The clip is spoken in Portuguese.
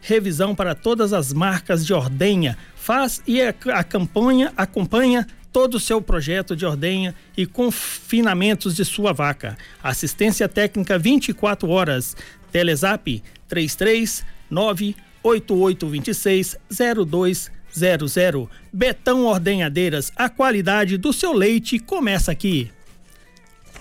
revisão para todas as marcas de ordenha. Faz e acompanha todo o seu projeto de ordenha e confinamentos de sua vaca. Assistência técnica 24 horas. Telezap 33988260200. Betão Ordenhadeiras, a qualidade do seu leite começa aqui.